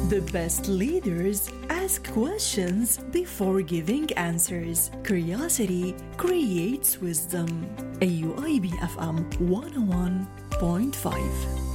The best leaders ask questions before giving answers. Curiosity creates wisdom. AUIB FM 101.5